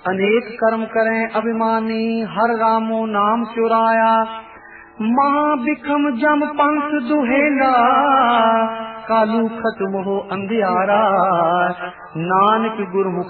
अनेक कर्म करें अभिमानी, हर रामो नाम चुराया। महाबिखम जम पंथ दुहेला, कालू खत्म हो अंधियारा। नानक गुरमुख